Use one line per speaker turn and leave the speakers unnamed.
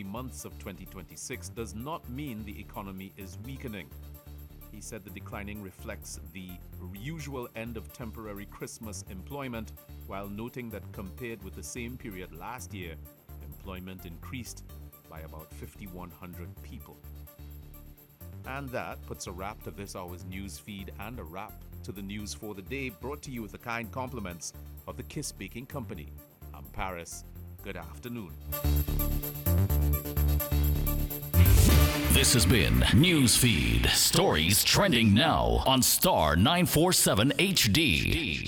months of 2026 does not mean the economy is weakening. He said the declining reflects the usual end of temporary Christmas employment, while noting that compared with the same period last year, employment increased by about 5,100 people. And that puts a wrap to this hour's news feed and a wrap to the news for the day, brought to you with the kind compliments of the Kiss Baking Company. I'm Paris. Good afternoon.
This has been Newsfeed. Stories trending now on Star 947 HD.